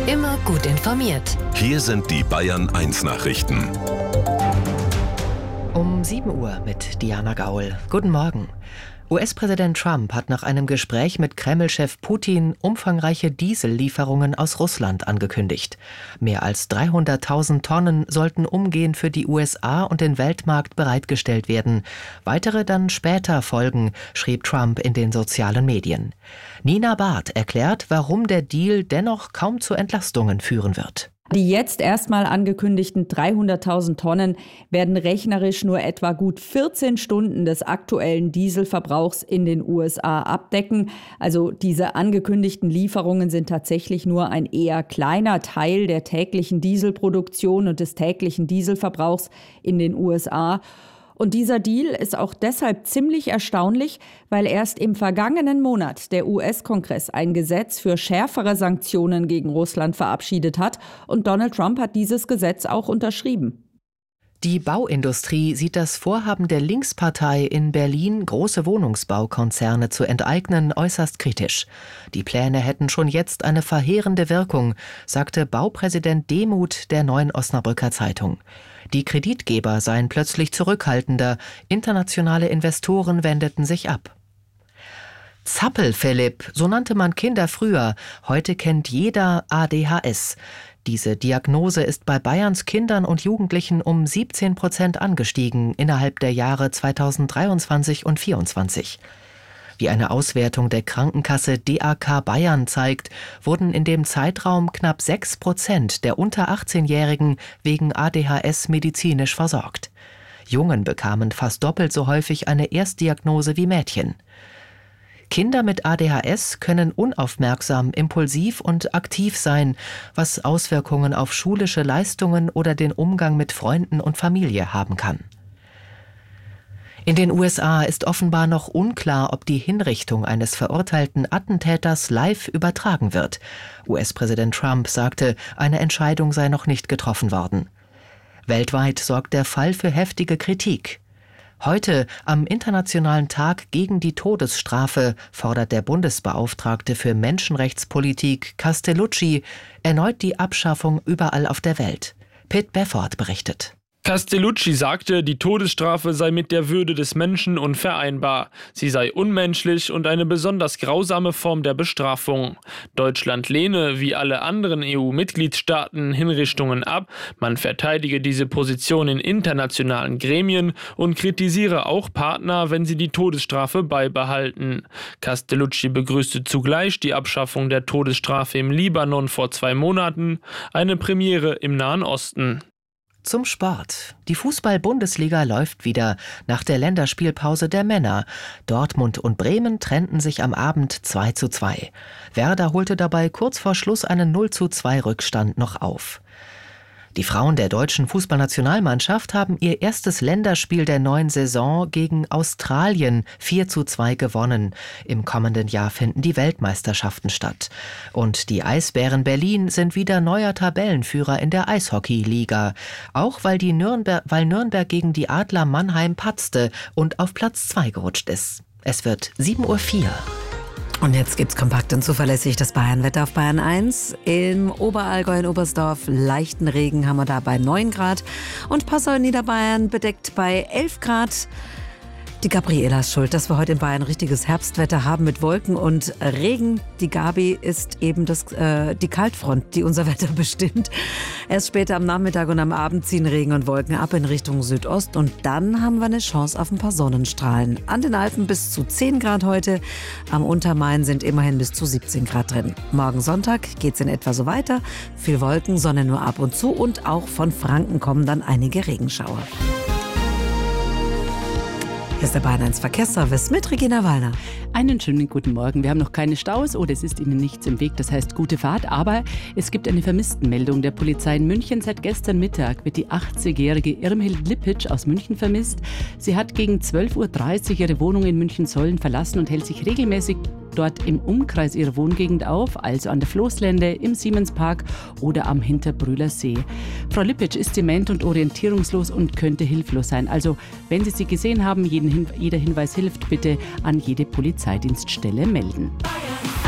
Immer gut informiert. Hier sind die Bayern 1 Nachrichten. Um 7 Uhr mit Diana Gaul. Guten Morgen. US-Präsident Trump hat nach einem Gespräch mit Kreml-Chef Putin umfangreiche Diesellieferungen aus Russland angekündigt. Mehr als 300.000 Tonnen sollten umgehend für die USA und den Weltmarkt bereitgestellt werden. Weitere dann später folgen, schrieb Trump in den sozialen Medien. Nina Barth erklärt, warum der Deal dennoch kaum zu Entlastungen führen wird. Die jetzt erstmal angekündigten 300.000 Tonnen werden rechnerisch nur etwa gut 14 Stunden des aktuellen Dieselverbrauchs in den USA abdecken. Also diese angekündigten Lieferungen sind tatsächlich nur ein eher kleiner Teil der täglichen Dieselproduktion und des täglichen Dieselverbrauchs in den USA. Und dieser Deal ist auch deshalb ziemlich erstaunlich, weil erst im vergangenen Monat der US-Kongress ein Gesetz für schärfere Sanktionen gegen Russland verabschiedet hat. Und Donald Trump hat dieses Gesetz auch unterschrieben. Die Bauindustrie sieht das Vorhaben der Linkspartei in Berlin, große Wohnungsbaukonzerne zu enteignen, äußerst kritisch. Die Pläne hätten schon jetzt eine verheerende Wirkung, sagte Baupräsident Demuth der Neuen Osnabrücker Zeitung. Die Kreditgeber seien plötzlich zurückhaltender, internationale Investoren wendeten sich ab. Zappel-Philipp, so nannte man Kinder früher, heute kennt jeder ADHS. Diese Diagnose ist bei Bayerns Kindern und Jugendlichen um 17% angestiegen innerhalb der Jahre 2023 und 2024. Wie eine Auswertung der Krankenkasse DAK Bayern zeigt, wurden in dem Zeitraum knapp 6% der unter 18-Jährigen wegen ADHS medizinisch versorgt. Jungen bekamen fast doppelt so häufig eine Erstdiagnose wie Mädchen. Kinder mit ADHS können unaufmerksam, impulsiv und aktiv sein, was Auswirkungen auf schulische Leistungen oder den Umgang mit Freunden und Familie haben kann. In den USA ist offenbar noch unklar, ob die Hinrichtung eines verurteilten Attentäters live übertragen wird. US-Präsident Trump sagte, eine Entscheidung sei noch nicht getroffen worden. Weltweit sorgt der Fall für heftige Kritik. Heute, am Internationalen Tag gegen die Todesstrafe, fordert der Bundesbeauftragte für Menschenrechtspolitik Castellucci erneut die Abschaffung überall auf der Welt. Pitt Befford berichtet. Castellucci sagte, die Todesstrafe sei mit der Würde des Menschen unvereinbar. Sie sei unmenschlich und eine besonders grausame Form der Bestrafung. Deutschland lehne, wie alle anderen EU-Mitgliedstaaten, Hinrichtungen ab. Man verteidige diese Position in internationalen Gremien und kritisiere auch Partner, wenn sie die Todesstrafe beibehalten. Castellucci begrüßte zugleich die Abschaffung der Todesstrafe im Libanon vor 2 Monaten, eine Premiere im Nahen Osten. Zum Sport. Die Fußball-Bundesliga läuft wieder nach der Länderspielpause der Männer. Dortmund und Bremen trennten sich am Abend 2:2. Werder holte dabei kurz vor Schluss einen 0:2 Rückstand noch auf. Die Frauen der deutschen Fußballnationalmannschaft haben ihr erstes Länderspiel der neuen Saison gegen Australien 4:2 gewonnen. Im kommenden Jahr finden die Weltmeisterschaften statt. Und die Eisbären Berlin sind wieder neuer Tabellenführer in der Eishockey-Liga. Auch weil Nürnberg gegen die Adler Mannheim patzte und auf Platz 2 gerutscht ist. Es wird 7:04 Uhr. Und jetzt gibt's kompakt und zuverlässig das Bayernwetter auf Bayern 1. Im Oberallgäu in Oberstdorf leichten Regen haben wir da bei 9 Grad. Und Passau in Niederbayern bedeckt bei 11 Grad. Die Gabriela ist schuld, dass wir heute in Bayern richtiges Herbstwetter haben mit Wolken und Regen. Die Gabi ist eben die Kaltfront, die unser Wetter bestimmt. Erst später am Nachmittag und am Abend ziehen Regen und Wolken ab in Richtung Südost. Und dann haben wir eine Chance auf ein paar Sonnenstrahlen. An den Alpen bis zu 10 Grad heute. Am Untermain sind immerhin bis zu 17 Grad drin. Morgen Sonntag geht's in etwa so weiter. Viel Wolken, Sonne nur ab und zu. Und auch von Franken kommen dann einige Regenschauer. Hier ist der Bayern 1 Verkehrsservice mit Regina Wallner. Einen schönen guten Morgen. Wir haben noch keine Staus oder es ist Ihnen nichts im Weg, das heißt gute Fahrt. Aber es gibt eine Vermisstenmeldung der Polizei in München. Seit gestern Mittag wird die 80-jährige Irmhild Lippic aus München vermisst. Sie hat gegen 12:30 Uhr ihre Wohnung in München-Sollen verlassen und hält sich regelmäßig dort im Umkreis ihrer Wohngegend auf, also an der Floßlände, im Siemenspark oder am Hinterbrühler See. Frau Lippic ist dement und orientierungslos und könnte hilflos sein. Also, wenn Sie sie gesehen haben, jeder Hinweis hilft, bitte an jede Polizeidienststelle melden.